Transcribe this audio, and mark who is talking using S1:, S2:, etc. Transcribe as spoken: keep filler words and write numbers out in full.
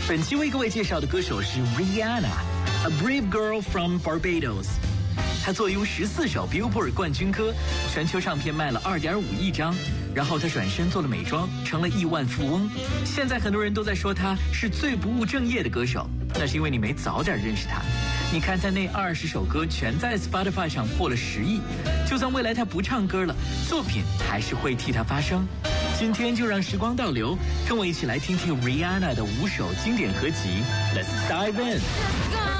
S1: 本期为各位介绍的歌手是 Rihanna，A Brave Girl from Barbados。她坐拥十四首 Billboard 冠军歌，全球唱片卖了二点五亿张。然后她转身做了美妆，成了亿万富翁。现在很多人都在说她是最不务正业的歌手，那是因为你没早点认识她。你看她那二十首歌全在 Spotify 上破了十亿，就算未来她不唱歌了，作品还是会替她发声。今天就让时光倒流，跟我一起来听听 Rihanna 的五首经典合集 Let's dive in。